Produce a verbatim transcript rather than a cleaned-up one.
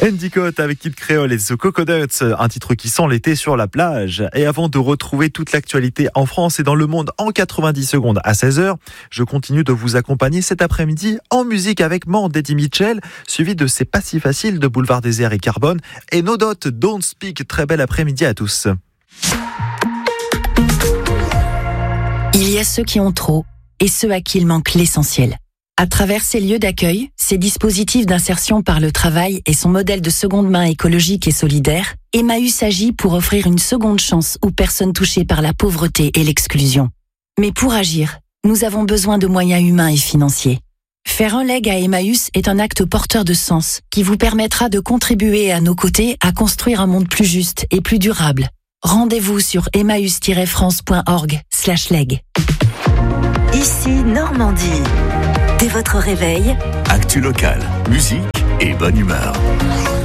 Endicott avec Kid Creole et The Coconuts, un titre qui sent l'été sur la plage. Et avant de retrouver toute l'actualité en France et dans le monde en quatre-vingt-dix secondes à seize heures, je continue de vous accompagner cet après-midi en musique avec Mand d'Eddie Mitchell, suivi de C'est pas si facile de Boulevard Désert et Carbone et No Doubt Don't Speak. Très bel après-midi à tous. Il y a ceux qui ont trop et ceux à qui il manque l'essentiel. À travers ces lieux d'accueil, ces dispositifs d'insertion par le travail et son modèle de seconde main écologique et solidaire, Emmaüs agit pour offrir une seconde chance aux personnes touchées par la pauvreté et l'exclusion. Mais pour agir, nous avons besoin de moyens humains et financiers. Faire un leg à Emmaüs est un acte porteur de sens qui vous permettra de contribuer à nos côtés à construire un monde plus juste et plus durable. Rendez-vous sur emmaüs tiret france point org slash leg. Ici Normandie. Dès votre réveil, actu local, musique et bonne humeur.